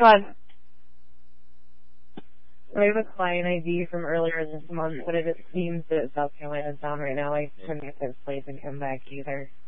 on. I have a client ID from earlier this month, but it just seems that South Carolina's down right now. I couldn't get this place and come back either.